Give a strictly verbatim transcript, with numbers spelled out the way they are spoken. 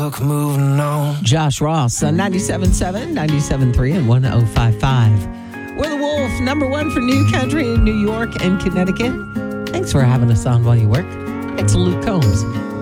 Look, moving on. Josh Ross on ninety-seven point seven, ninety-seven point three, and one oh five point five. We're the Wolf, number one for New Country in New York and Connecticut. Thanks for having us on while you work. It's Luke Combs.